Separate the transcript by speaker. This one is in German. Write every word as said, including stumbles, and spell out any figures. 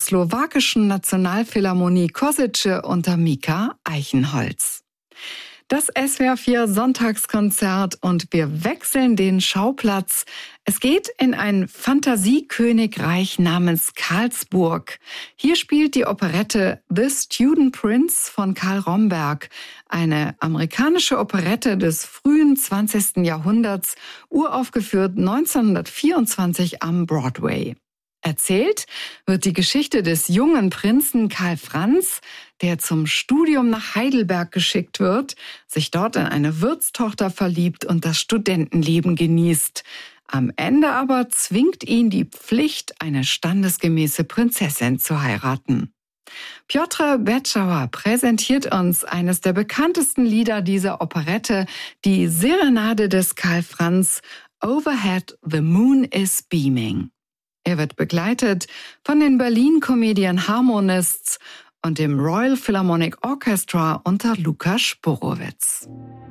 Speaker 1: slowakischen Nationalphilharmonie Košice unter Mika Eichenholz. Das S W R vier Sonntagskonzert und wir wechseln den Schauplatz. Es geht in ein Fantasiekönigreich namens Karlsburg. Hier spielt die Operette The Student Prince von Karl Romberg, eine amerikanische Operette des frühen zwanzigsten Jahrhunderts, uraufgeführt neunzehnhundertvierundzwanzig am Broadway. Erzählt wird die Geschichte des jungen Prinzen Karl Franz, der zum Studium nach Heidelberg geschickt wird, sich dort in eine Wirtstochter verliebt und das Studentenleben genießt. Am Ende aber zwingt ihn die Pflicht, eine standesgemäße Prinzessin zu heiraten. Piotr Beczała präsentiert uns eines der bekanntesten Lieder dieser Operette, die Serenade des Karl Franz, Overhead the Moon is Beaming. Er wird begleitet von den Berlin Comedian Harmonists und dem Royal Philharmonic Orchestra unter Lukas Sporowitz.